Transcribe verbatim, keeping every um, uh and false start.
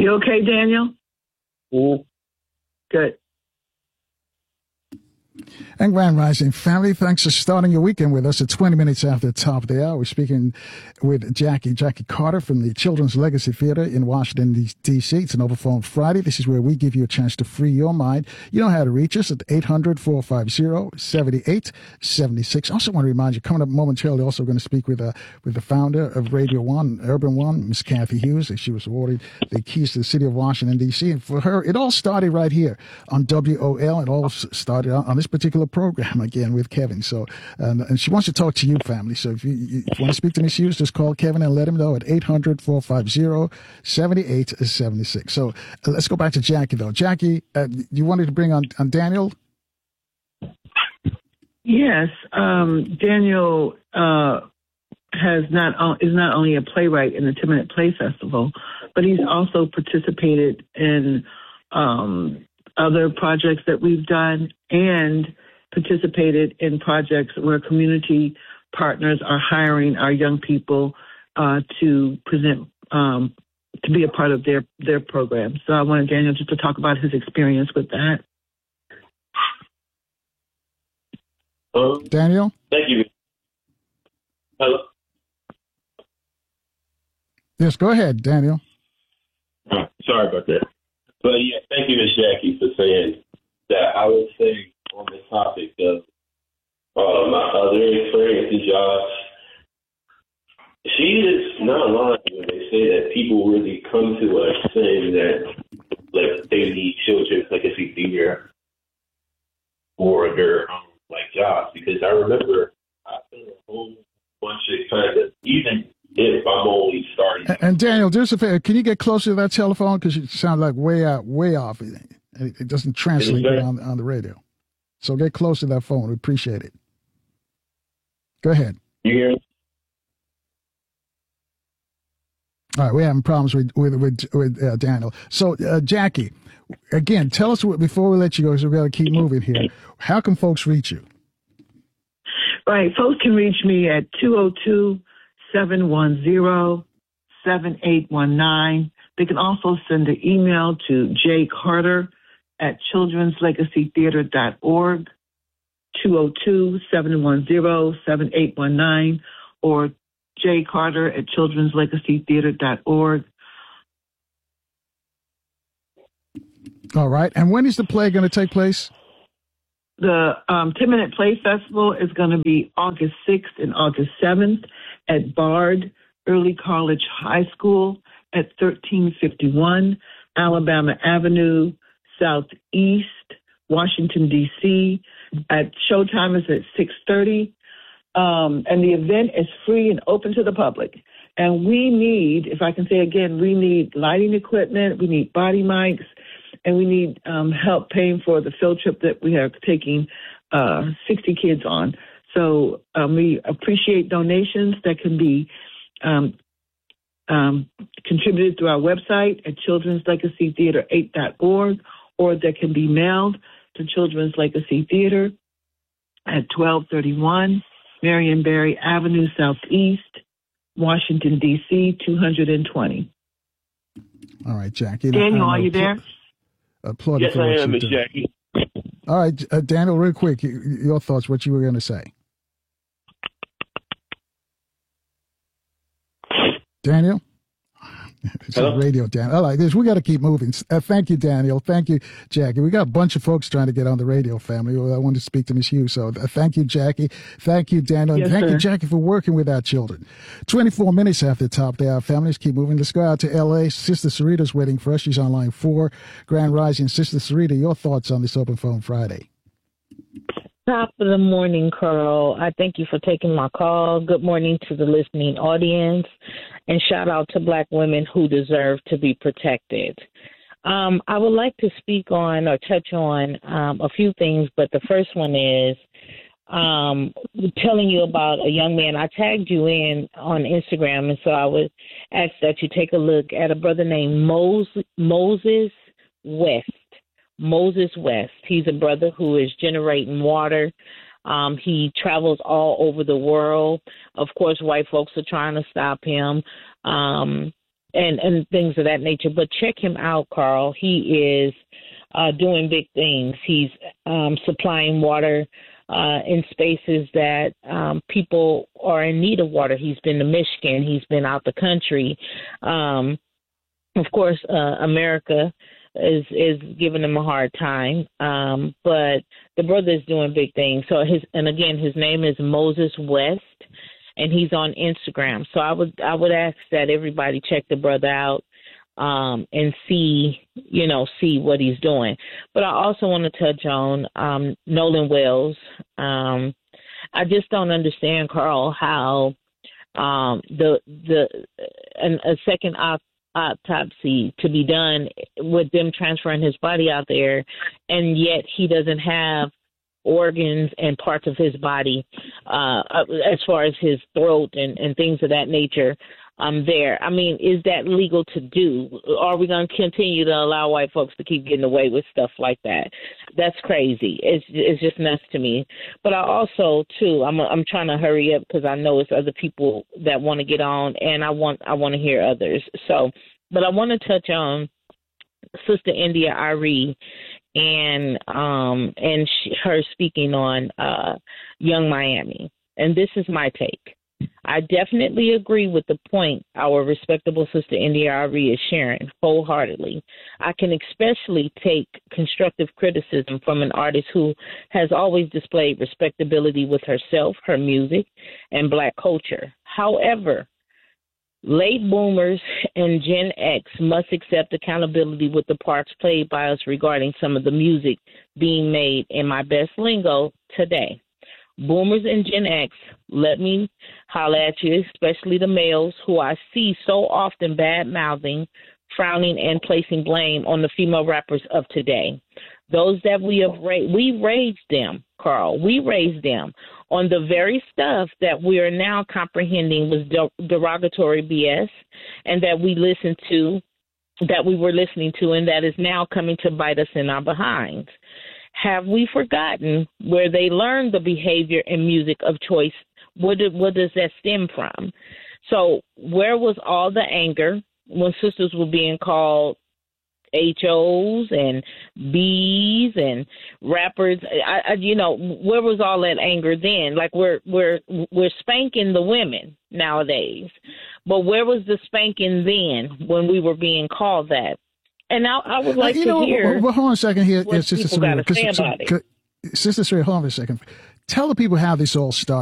You okay, Daniel? Mm-hmm. Good. And Grand Rising family, thanks for starting your weekend with us at twenty minutes after the top of the hour. We're speaking with Jackie, Jackie Carter from the Children's Legacy Theater in Washington, D C. It's an Overphone Friday. This is where we give you a chance to free your mind. You know how to reach us at eight hundred, four five zero, seven eight seven six. I also want to remind you, coming up momentarily, also going to speak with uh, with the founder of Radio One, Urban One, Miss Kathy Hughes. She was awarded the keys to the city of Washington, D C. And for her, it all started right here on W O L. It all started on this particular program again with Kevin. So, um, and she wants to talk to you, family. So if you, you, if you want to speak to Miss Hughes, just call Kevin and let him know at eight hundred, four five zero, seven eight seven six. So uh, let's go back to Jackie, though. Jackie, uh, you wanted to bring on, on Daniel? Yes. Um, Daniel uh, has not uh, is not only a playwright in the ten minute Play Festival, but he's also participated in um, other projects that we've done and participated in projects where community partners are hiring our young people uh, to present, um, to be a part of their, their program. So I wanted Daniel just to talk about his experience with that. Um, Daniel? Thank you. Hello? Yes, go ahead, Daniel. Oh, sorry about that. But yeah, thank you, Miss Jackie, for saying that. I would say on the topic of uh, my other experiences, Josh, she is not lying when they say that people really come to us saying that like they need children's legacy theater for their um, like jobs. Because I remember I done a whole bunch of kind of, even if I'm only starting. And, and Daniel, just a favor, can you get closer to that telephone? Because you sound like way out, way off. It, it doesn't translate good on, on the radio. So get close to that phone. We appreciate it. Go ahead. You hear me? All right, we're having problems with with with, with uh, Daniel. So, uh, Jackie, again, tell us what, before we let you go, because we've got to keep moving here. How can folks reach you? Right, folks can reach me at two oh two, seven one zero, seven eight one nine. They can also send an email to J Carter at children's legacy theater dot org, two oh two, seven one zero, seven eight one nine, or J Carter at children's legacy theater dot org. All right. And when is the play going to take place? The um, ten minute Play Festival is going to be August sixth and August seventh at Bard Early College High School at thirteen fifty-one Alabama Avenue, Southeast, Washington, D C. At showtime is at six thirty. Um, and the event is free and open to the public. And we need, if I can say again, we need lighting equipment, we need body mics, and we need um, help paying for the field trip that we are taking uh, sixty kids on. So um, we appreciate donations that can be um, um, contributed through our website at children's legacy theater eight dot org, or that can be mailed to Children's Legacy Theater at twelve thirty-one Marion Barry Avenue, Southeast, Washington, D C, two hundred twenty. All right, Jackie. Daniel, are you there? Applaud yes, I am, Miss Jackie. All right, uh, Daniel, real quick, your thoughts, what you were going to say. Daniel? It's Hello? on radio, Daniel. All right, this, we got to keep moving. Uh, thank you, Daniel. Thank you, Jackie. We got a bunch of folks trying to get on the radio, family. I wanted to speak to Miss Hughes. So uh, thank you, Jackie. Thank you, Daniel. Yes, and thank sir. you, Jackie, for working with our children. twenty-four minutes after the top of our families. Keep moving. Let's go out to L A. Sister Sarita's waiting for us. She's on line four. Grand Rising. Sister Sarita, your thoughts on this Open Phone Friday? Top of the morning, Carl. I thank you for taking my call. Good morning to the listening audience, and shout out to Black women who deserve to be protected. Um, I would like to speak on or touch on um, a few things, but the first one is um, telling you about a young man. I tagged you in on Instagram, and so I would ask that you take a look at a brother named Moses, Moses West. Moses West. He's a brother who is generating water. Um, he travels all over the world. Of course, white folks are trying to stop him. Um, and, and things of that nature. But check him out, Carl. He is uh, doing big things. He's um, supplying water uh, in spaces that um, people are in need of water. He's been to Michigan. He's been out the country. Um, of course, uh, America is is giving him a hard time, um, but the brother is doing big things. So his and again, his name is Moses West, and he's on Instagram. So I would I would ask that everybody check the brother out um, and see you know see what he's doing. But I also want to touch on um, Nolan Wells. Um, I just don't understand, Carl, how um, the the an, a second op. autopsy to be done with them transferring his body out there, and yet he doesn't have organs and parts of his body uh, as far as his throat and, and things of that nature um, there. I mean, is that legal to do? Are we going to continue to allow white folks to keep getting away with stuff like that? That's crazy. It's it's just nuts to me. But I also, too, I'm I'm trying to hurry up because I know it's other people that want to get on, and I want I want to hear others. So, but I want to touch on Sister India Ari and um and she, her speaking on uh, Young Miami, and this is my take. I definitely agree with the point our respectable Sister India Ari is sharing wholeheartedly. I can especially take constructive criticism from an artist who has always displayed respectability with herself, her music, and Black culture. However, late boomers and Gen X must accept accountability with the parts played by us regarding some of the music being made in my best lingo today. Boomers and Gen X, let me holler at you, especially the males who I see so often bad-mouthing, frowning, and placing blame on the female rappers of today. Those that we have raised, we raised them, Carl. We raised them on the very stuff that we are now comprehending was der- derogatory B S, and that we listened to, that we were listening to, and that is now coming to bite us in our behinds. Have we forgotten where they learned the behavior and music of choice? What, did, what does that stem from? So where was all the anger when sisters were being called H Os and B's and rappers? I, I, you know, where was all that anger then? Like we're we're we're spanking the women nowadays, but where was the spanking then when we were being called that? And I, I would like uh, you to know, hear well, hold on a second here, what Sister people got Serena, to say about it. Sister Serena, hold on a second. Tell the people how this all started.